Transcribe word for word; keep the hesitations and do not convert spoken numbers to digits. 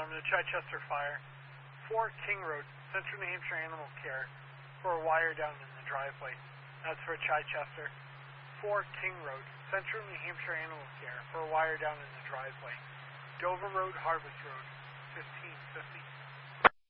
from the Chichester fire. four King Road, Central New Hampshire Animal Care, for a wire down in the driveway. That's for Chichester. four King Road, Central New Hampshire Animal Care, for a wire down in the driveway. Dover Road, Harvest Road, fifteen fifty.